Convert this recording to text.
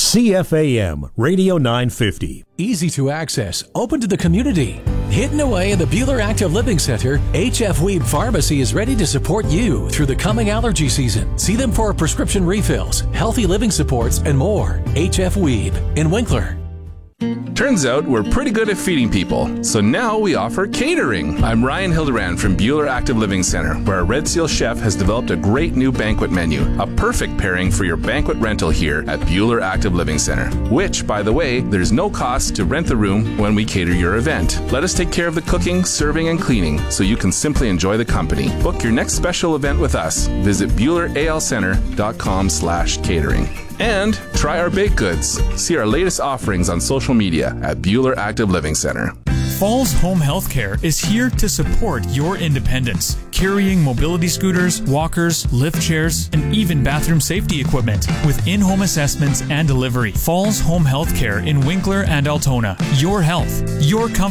CFAM Radio 950. Easy to access, open to the community. Hidden away in the Bueller Active Living Center, HF Weeb Pharmacy is ready to support you through the coming allergy season. See them for prescription refills, healthy living supports, and more. HF Weeb in Winkler. Turns out we're pretty good at feeding people, so now we offer catering. I'm Ryan Hildebrand from Bueller Active Living Center, where our Red Seal chef has developed a great new banquet menu, a perfect pairing for your banquet rental here at Bueller Active Living Center, which, by the way, there's no cost to rent the room when we cater your event. Let us take care of the cooking, serving, and cleaning so you can simply enjoy the company. Book your next special event with us. Visit BuellerALCenter.com/catering. And try our baked goods. See our latest offerings on social media at Bueller Active Living Center. Falls Home Healthcare is here to support your independence, carrying mobility scooters, walkers, lift chairs, and even bathroom safety equipment with in-home assessments and delivery. Falls Home Healthcare in Winkler and Altona. Your health, your comfort.